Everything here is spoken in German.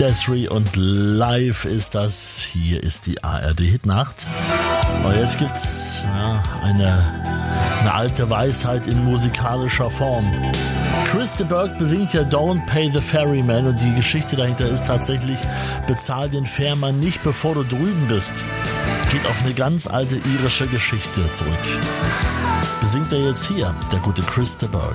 Desiree und live ist das. Hier ist die ARD Hitnacht. Und jetzt gibt's eine alte Weisheit in musikalischer Form. Chris de Burgh besingt ja Don't Pay the Ferryman und die Geschichte dahinter ist tatsächlich, bezahl den Fährmann nicht bevor du drüben bist. Geht auf eine ganz alte irische Geschichte zurück. Besingt er jetzt hier, der gute Chris de Burgh.